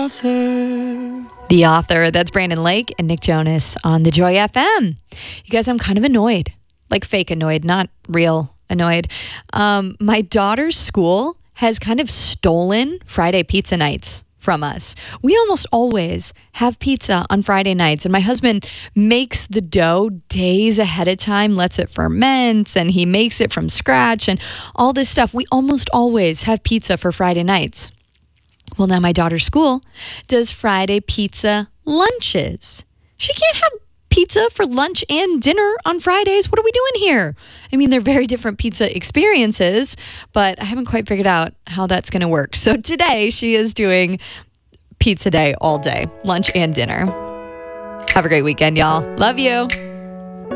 author. The Author, that's Brandon Lake and Nick Jonas on the Joy FM. You guys, I'm kind of annoyed, like fake annoyed, not real annoyed. My daughter's school has kind of stolen Friday pizza nights from us. We almost always have pizza on Friday nights, and my husband makes the dough days ahead of time, lets it ferment, and he makes it from scratch and all this stuff. We almost always have pizza for Friday nights. Well, now my daughter's school does Friday pizza lunches. She can't have pizza for lunch and dinner on Fridays. What are we doing here? I mean, they're very different pizza experiences, but I haven't quite figured out how that's going to work. So today she is doing pizza day all day, lunch and dinner. Have a great weekend, y'all. Love you.